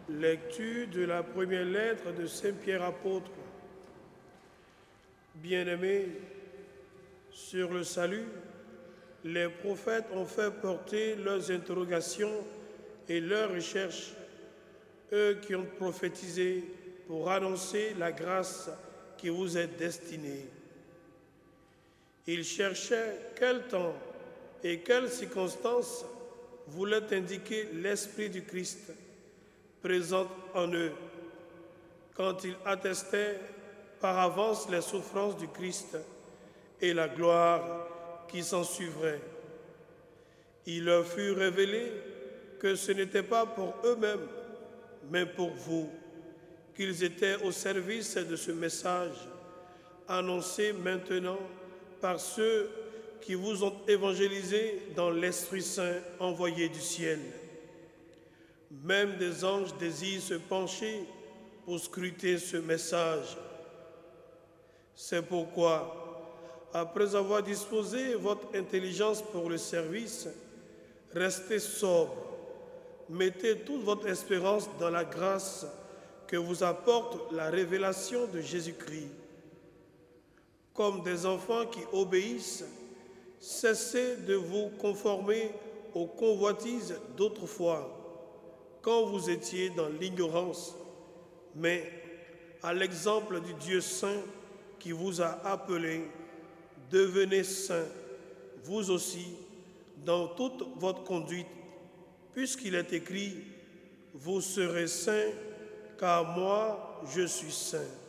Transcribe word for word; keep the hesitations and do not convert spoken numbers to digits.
Lecture de la première lettre de Saint Pierre apôtre. Bien-aimés, sur le salut, les prophètes ont fait porter leurs interrogations et leurs recherches, eux qui ont prophétisé pour annoncer la grâce qui vous est destinée. Ils cherchaient quel temps et quelles circonstances voulait indiquer l'Esprit du Christ présent en eux, quand ils attestaient par avance les souffrances du Christ et la gloire qui s'en suivrait. Il leur fut révélé que ce n'était pas pour eux-mêmes, mais pour vous, qu'ils étaient au service de ce message, annoncé maintenant par ceux qui vous ont évangélisé dans l'Esprit Saint envoyé du ciel. Même des anges désirent se pencher pour scruter ce message. C'est pourquoi, après avoir disposé votre intelligence pour le service, restez sobre, mettez toute votre espérance dans la grâce que vous apporte la révélation de Jésus-Christ. Comme des enfants qui obéissent, cessez de vous conformer aux convoitises d'autrefois, quand vous étiez dans l'ignorance, mais à l'exemple du Dieu saint qui vous a appelé, devenez saints, vous aussi, dans toute votre conduite, puisqu'il est écrit, vous serez saints, car moi je suis saint.